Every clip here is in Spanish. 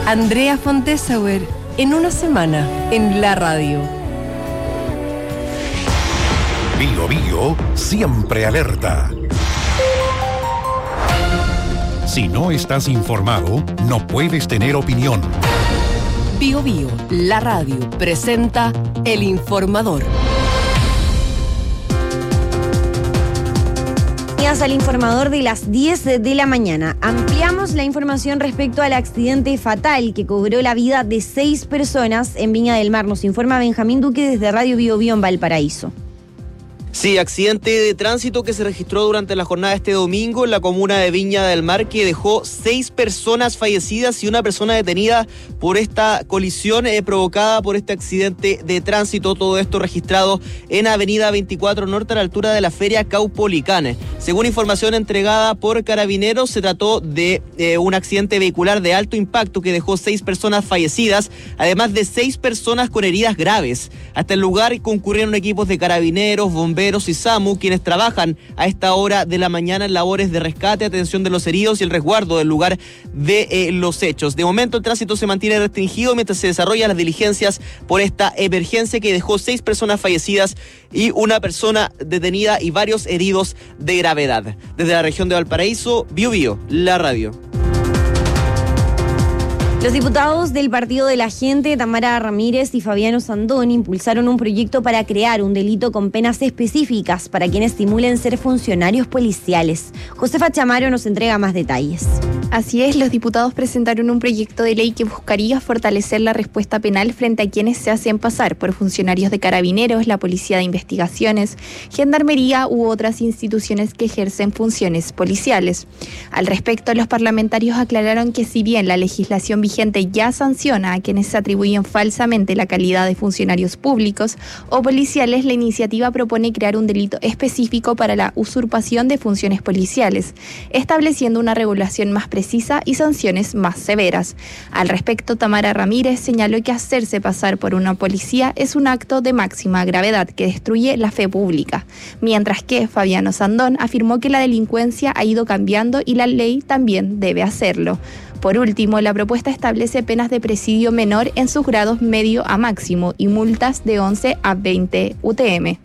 Andrea Fontesauer, en una semana, en la radio. Bío Bío, siempre alerta. Si no estás informado, no puedes tener opinión. Bío Bío, la radio, presenta El Informador. Al Informador de las 10 de la mañana. Ampliamos la información respecto al accidente fatal que cobró la vida de 6 personas en Viña del Mar. Nos informa Benjamín Duque desde Radio Bío Bío en Valparaíso. Sí, accidente de tránsito que se registró durante la jornada de este domingo en la comuna de Viña del Mar, que dejó 6 personas fallecidas y una persona detenida por esta colisión provocada por este accidente de tránsito. Todo esto registrado en Avenida 24 Norte a la altura de la Feria Caupolicán. Según información entregada por Carabineros, se trató de un accidente vehicular de alto impacto que dejó 6 personas fallecidas, además de 6 personas con heridas graves. Hasta el lugar concurrieron equipos de Carabineros, bomberos y SAMU, quienes trabajan a esta hora de la mañana en labores de rescate, atención de los heridos y el resguardo del lugar de los hechos. De momento el tránsito se mantiene restringido mientras se desarrollan las diligencias por esta emergencia que dejó 6 personas fallecidas y una persona detenida y varios heridos de gravedad. Desde la región de Valparaíso, Bío Bío, la radio. Los diputados del Partido de la Gente, Tamara Ramírez y Fabiano Sandón, impulsaron un proyecto para crear un delito con penas específicas para quienes simulen ser funcionarios policiales. Josefa Chamaro nos entrega más detalles. Así es, los diputados presentaron un proyecto de ley que buscaría fortalecer la respuesta penal frente a quienes se hacen pasar por funcionarios de Carabineros, la Policía de Investigaciones, Gendarmería u otras instituciones que ejercen funciones policiales. Al respecto, los parlamentarios aclararon que si bien la legislación vigente ya sanciona a quienes se atribuyen falsamente la calidad de funcionarios públicos o policiales, la iniciativa propone crear un delito específico para la usurpación de funciones policiales, estableciendo una regulación más precisa y sanciones más severas. Al respecto, Tamara Ramírez señaló que hacerse pasar por una policía es un acto de máxima gravedad que destruye la fe pública, mientras que Fabiano Sandón afirmó que la delincuencia ha ido cambiando y la ley también debe hacerlo. Por último, la propuesta establece penas de presidio menor en sus grados medio a máximo y multas de 11 a 20 UTM.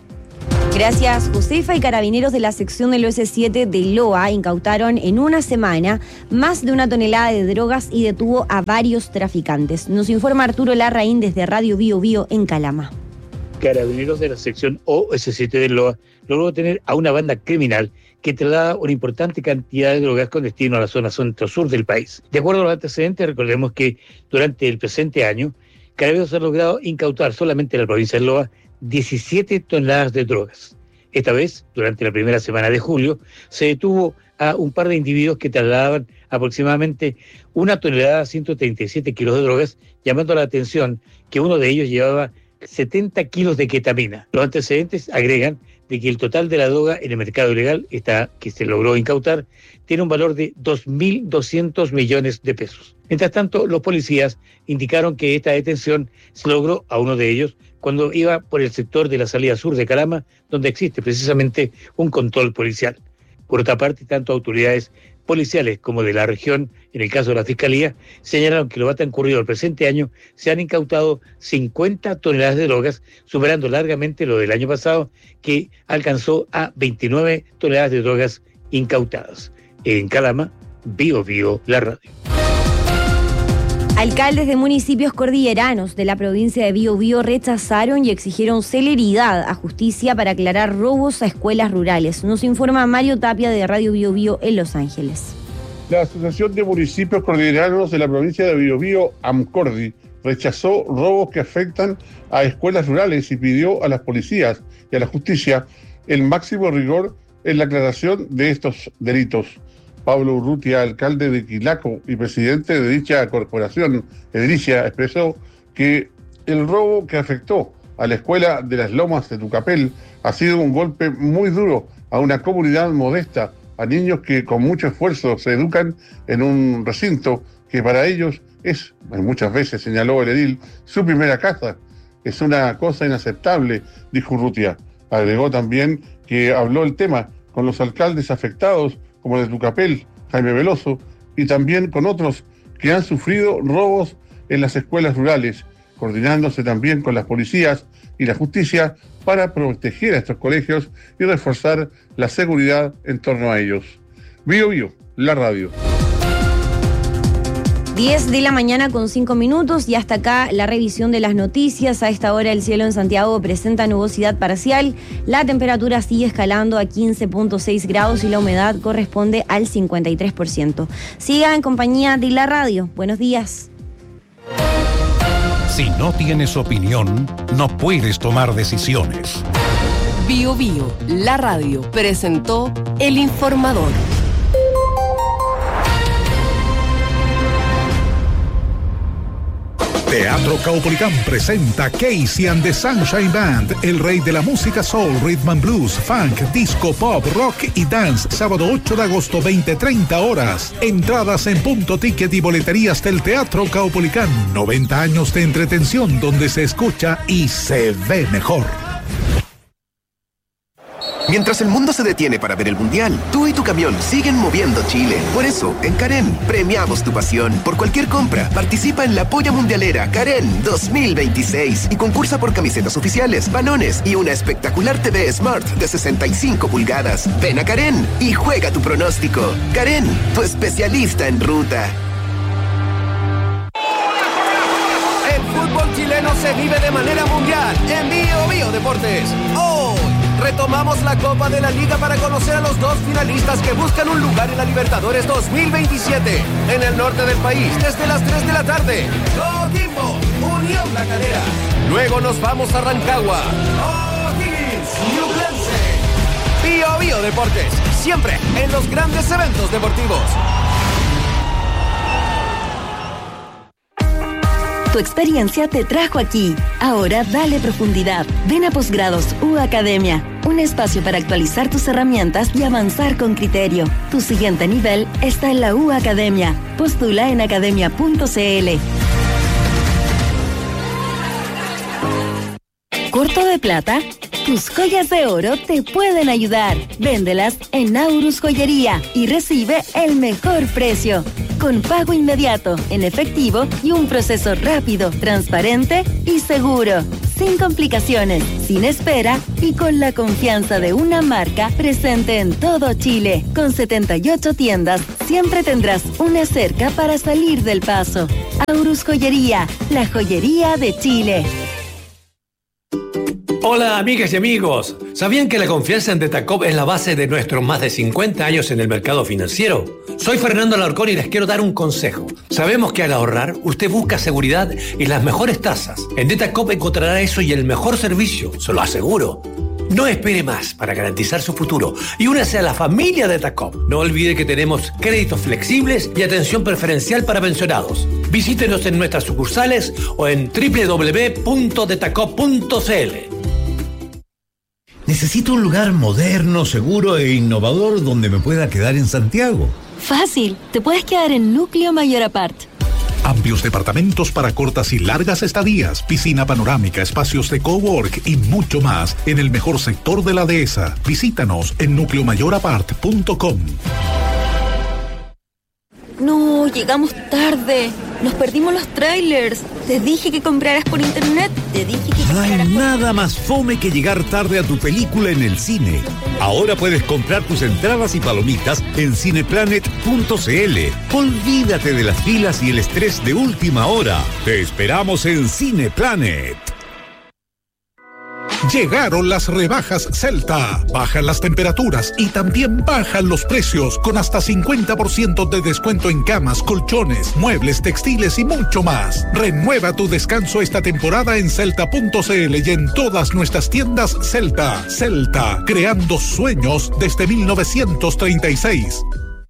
Gracias, Josefa. Y Carabineros de la sección del OS7 de Loa incautaron en una semana más de 1 tonelada de drogas y detuvo a varios traficantes. Nos informa Arturo Larraín desde Radio Bío Bío en Calama. Carabineros de la sección OS7 de Loa logró detener a una banda criminal que traslada una importante cantidad de drogas con destino a la zona centro-sur del país. De acuerdo a los antecedentes, recordemos que durante el presente año, Carabineros ha logrado incautar solamente en la provincia de Loa 17 toneladas de drogas. Esta vez, durante la primera semana de julio, se detuvo a un par de individuos que trasladaban aproximadamente 1 tonelada 137 kilos de drogas, llamando la atención que uno de ellos llevaba 70 kilos de ketamina. Los antecedentes agregan de que el total de la droga en el mercado ilegal, que se logró incautar, tiene un valor de 2.200 millones de pesos. Mientras tanto, los policías indicaron que esta detención se logró a uno de ellos cuando iba por el sector de la salida sur de Calama, donde existe precisamente un control policial. Por otra parte, tanto autoridades policiales como de la región, en el caso de la Fiscalía, señalaron que lo que ha ocurrido el presente año se han incautado 50 toneladas de drogas, superando largamente lo del año pasado, que alcanzó a 29 toneladas de drogas incautadas. En Calama, Bío Bío, la radio. Alcaldes de municipios cordilleranos de la provincia de Bío Bío rechazaron y exigieron celeridad a justicia para aclarar robos a escuelas rurales. Nos informa Mario Tapia de Radio Bío Bío en Los Ángeles. La Asociación de Municipios Cordilleranos de la provincia de Bío Bío, AMCORDI, rechazó robos que afectan a escuelas rurales y pidió a las policías y a la justicia el máximo rigor en la aclaración de estos delitos. Pablo Urrutia, alcalde de Quilaco y presidente de dicha corporación, Edilicia, expresó que el robo que afectó a la escuela de las Lomas de Tucapel ha sido un golpe muy duro a una comunidad modesta, a niños que con mucho esfuerzo se educan en un recinto que para ellos es, muchas veces señaló el edil, su primera casa. Es una cosa inaceptable, dijo Urrutia. Agregó también que habló el tema con los alcaldes afectados, como el de Tucapel, Jaime Veloso, y también con otros que han sufrido robos en las escuelas rurales, coordinándose también con las policías y la justicia para proteger a estos colegios y reforzar la seguridad en torno a ellos. Bio Bio, la radio. 10 de la mañana con 5 minutos y hasta acá la revisión de las noticias. A esta hora el cielo en Santiago presenta nubosidad parcial, la temperatura sigue escalando a 15.6 grados y la humedad corresponde al 53%. Siga en compañía de la radio. Buenos días. Si no tienes opinión, no puedes tomar decisiones. Bio Bio, la radio, presentó El Informador. Teatro Caupolicán presenta Casey and the Sunshine Band, el rey de la música soul, rhythm and blues, funk, disco, pop, rock y dance, sábado 8 de agosto, 20:30 horas. Entradas en Punto Ticket y boleterías del Teatro Caupolicán. 90 años de entretención donde se escucha y se ve mejor. Mientras el mundo se detiene para ver el Mundial, tú y tu camión siguen moviendo Chile. Por eso, en Karen, premiamos tu pasión. Por cualquier compra, participa en la Polla Mundialera Karen 2026 y concursa por camisetas oficiales, balones y una espectacular TV Smart de 65 pulgadas. Ven a Karen y juega tu pronóstico. Karen, tu especialista en ruta. El fútbol chileno se vive de manera mundial en Bio Bio Deportes. Hoy retomamos la Copa de la Liga para conocer a los dos finalistas que buscan un lugar en la Libertadores 2027. En el norte del país, desde las 3 de la tarde. Coquimbo, Unión La Calera. Luego nos vamos a Rancagua. O'Higgins, Ñublense. Bio Bio Deportes, siempre en los grandes eventos deportivos. Tu experiencia te trajo aquí. Ahora dale profundidad. Ven a Posgrados U Academia, un espacio para actualizar tus herramientas y avanzar con criterio. Tu siguiente nivel está en la U Academia. Postula en academia.cl. ¿Corto de plata? Tus joyas de oro te pueden ayudar. Véndelas en Aurus Joyería y recibe el mejor precio. Con pago inmediato, en efectivo y un proceso rápido, transparente y seguro. Sin complicaciones, sin espera y con la confianza de una marca presente en todo Chile. Con 78 tiendas, siempre tendrás una cerca para salir del paso. Aurus Joyería, la joyería de Chile. Hola amigas y amigos, ¿sabían que la confianza en Detacop es la base de nuestros más de 50 años en el mercado financiero? Soy Fernando Alarcón y les quiero dar un consejo. Sabemos que al ahorrar, usted busca seguridad y las mejores tasas. En Detacop encontrará eso y el mejor servicio, se lo aseguro. No espere más para garantizar su futuro y únase a la familia Detacop. No olvide que tenemos créditos flexibles y atención preferencial para pensionados. Visítenos en nuestras sucursales o en www.detacop.cl. Necesito un lugar moderno, seguro e innovador donde me pueda quedar en Santiago. Fácil, te puedes quedar en Núcleo Mayor Apart. Amplios departamentos para cortas y largas estadías, piscina panorámica, espacios de cowork y mucho más en el mejor sector de la dehesa. Visítanos en nucleomayorapart.com. No, llegamos tarde. Nos perdimos los trailers. Te dije que compraras por internet. No hay nada más fome que llegar tarde a tu película en el cine. Ahora puedes comprar tus entradas y palomitas en cineplanet.cl. Olvídate de las filas y el estrés de última hora. Te esperamos en Cineplanet. Llegaron las rebajas Celta. Bajan las temperaturas y también bajan los precios con hasta 50% de descuento en camas, colchones, muebles, textiles y mucho más. Renueva tu descanso esta temporada en celta.cl y en todas nuestras tiendas Celta. Celta, creando sueños desde 1936.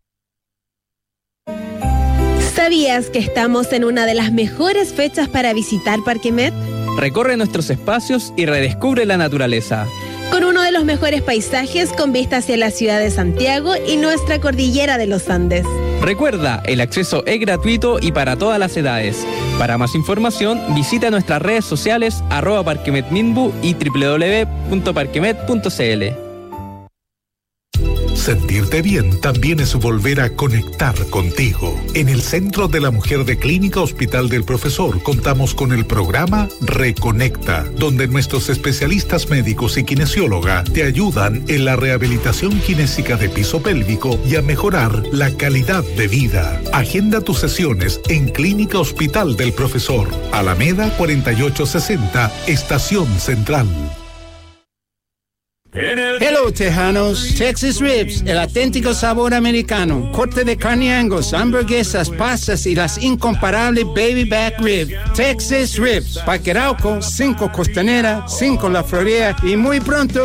¿Sabías que estamos en una de las mejores fechas para visitar Parque Met? Recorre nuestros espacios y redescubre la naturaleza. Con uno de los mejores paisajes con vista hacia la ciudad de Santiago y nuestra cordillera de los Andes. Recuerda, el acceso es gratuito y para todas las edades. Para más información, visita nuestras redes sociales @parquemetminbu y www.parquemet.cl. Sentirte bien también es volver a conectar contigo. En el Centro de la Mujer de Clínica Hospital del Profesor contamos con el programa Reconecta, donde nuestros especialistas médicos y kinesióloga te ayudan en la rehabilitación kinésica de piso pélvico y a mejorar la calidad de vida. Agenda tus sesiones en Clínica Hospital del Profesor, Alameda 4860, Estación Central. Hello, Tejanos. Texas Ribs, el auténtico sabor americano. Corte de carne Angus, hamburguesas, pastas y las incomparables Baby Back Rib. Texas Ribs, Parque Arauco, 5 Costanera, 5 La Florida y muy pronto